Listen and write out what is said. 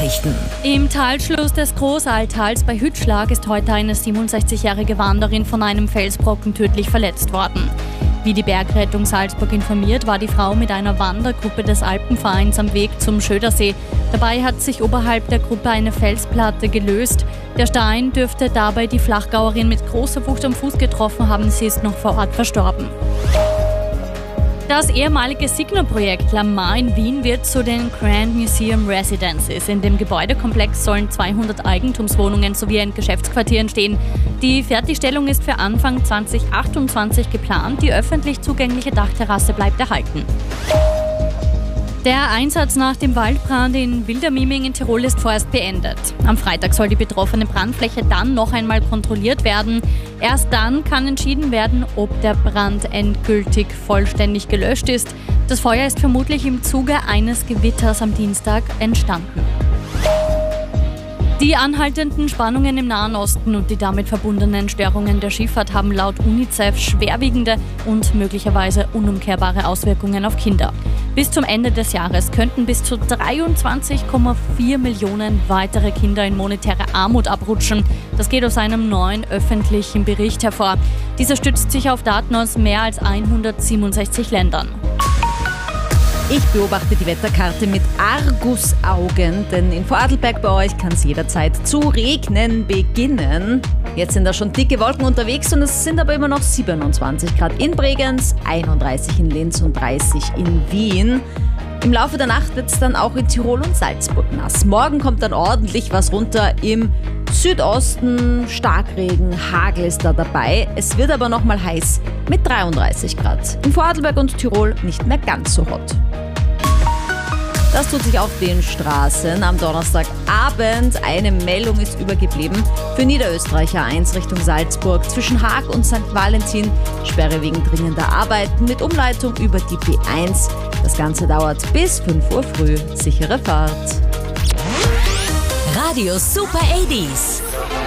Nachrichten. Im Talschluss des Großaltals bei Hütschlag ist heute eine 67-jährige Wanderin von einem Felsbrocken tödlich verletzt worden. Wie die Bergrettung Salzburg informiert, war die Frau mit einer Wandergruppe des Alpenvereins am Weg zum Schödersee. Dabei hat sich oberhalb der Gruppe eine Felsplatte gelöst. Der Stein dürfte dabei die Flachgauerin mit großer Wucht am Fuß getroffen haben. Sie ist noch vor Ort verstorben. Das ehemalige Signa-Projekt Lamar in Wien wird zu den Grand Museum Residences. In dem Gebäudekomplex sollen 200 Eigentumswohnungen sowie ein Geschäftsquartier entstehen. Die Fertigstellung ist für Anfang 2028 geplant. Die öffentlich zugängliche Dachterrasse bleibt erhalten. Der Einsatz nach dem Waldbrand in Wildermieming in Tirol ist vorerst beendet. Am Freitag soll die betroffene Brandfläche dann noch einmal kontrolliert werden. Erst dann kann entschieden werden, ob der Brand endgültig vollständig gelöscht ist. Das Feuer ist vermutlich im Zuge eines Gewitters am Dienstag entstanden. Die anhaltenden Spannungen im Nahen Osten und die damit verbundenen Störungen der Schifffahrt haben laut UNICEF schwerwiegende und möglicherweise unumkehrbare Auswirkungen auf Kinder. Bis zum Ende des Jahres könnten bis zu 23,4 Millionen weitere Kinder in monetäre Armut abrutschen. Das geht aus einem neuen öffentlichen Bericht hervor. Dieser stützt sich auf Daten aus mehr als 167 Ländern. Ich beobachte die Wetterkarte mit Argusaugen, denn in Vorarlberg bei euch kann es jederzeit zu regnen beginnen. Jetzt sind da schon dicke Wolken unterwegs und es sind aber immer noch 27 Grad in Bregenz, 31 in Linz und 30 in Wien. Im Laufe der Nacht wird es dann auch in Tirol und Salzburg nass. Morgen kommt dann ordentlich was runter im Südosten, Starkregen, Hagel ist da dabei. Es wird aber nochmal heiß mit 33 Grad. In Vorarlberg und Tirol nicht mehr ganz so hot. Das tut sich auf den Straßen. Am Donnerstagabend eine Meldung ist übergeblieben. Für Niederösterreicher 1 Richtung Salzburg zwischen Haag und St. Valentin. Sperre wegen dringender Arbeiten mit Umleitung über die B1. Das Ganze dauert bis 5 Uhr früh. Sichere Fahrt. Radio Super 80s.